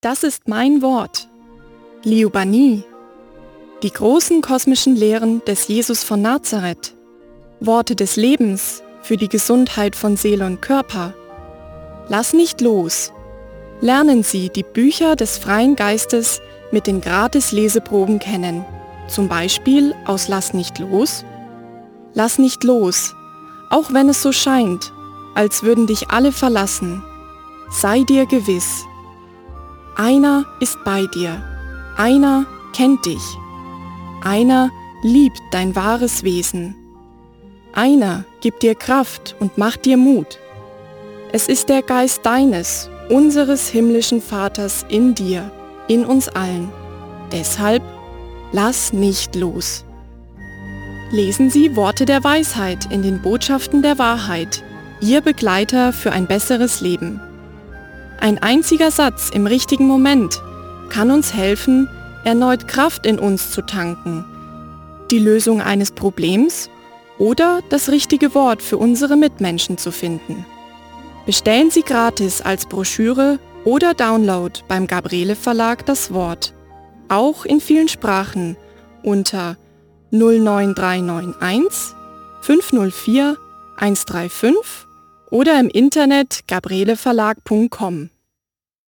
Das ist mein Wort. Liubani. Die großen kosmischen Lehren des Jesus von Nazareth. Worte des Lebens für die Gesundheit von Seele und Körper. Lass nicht los. Lernen Sie die Bücher des freien Geistes mit den Gratis-Leseproben kennen. Zum Beispiel aus Lass nicht los. Lass nicht los, auch wenn es so scheint, als würden dich alle verlassen. Sei dir gewiss. Einer ist bei dir. Einer kennt dich. Einer liebt dein wahres Wesen. Einer gibt dir Kraft und macht dir Mut. Es ist der Geist deines, unseres himmlischen Vaters in dir, in uns allen. Deshalb lass nicht los. Lesen Sie Worte der Weisheit in den Botschaften der Wahrheit, Ihr Begleiter für ein besseres Leben. Ein einziger Satz im richtigen Moment kann uns helfen, erneut Kraft in uns zu tanken, die Lösung eines Problems oder das richtige Wort für unsere Mitmenschen zu finden. Bestellen Sie gratis als Broschüre oder Download beim Gabriele Verlag das Wort, auch in vielen Sprachen unter 09391 504 135 oder im Internet gabrieleverlag.com.